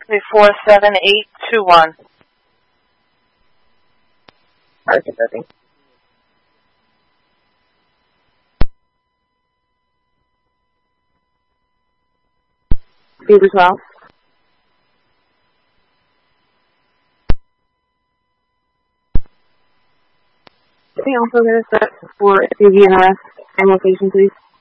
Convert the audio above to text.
347-821. Perfect, okay. Fever 12. Can we also get a set for CV and arrest and location, please?